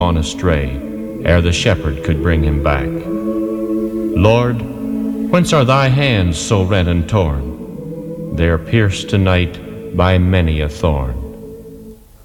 gone astray, ere the shepherd could bring him back. Lord, whence are thy hands so rent and torn? They are pierced tonight by many a thorn.